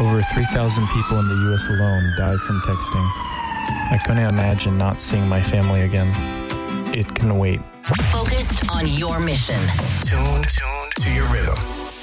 Over 3,000 people in the U.S. alone died from texting. I couldn't imagine not seeing my family again. It can wait. Focused on your mission. Tuned to your rhythm.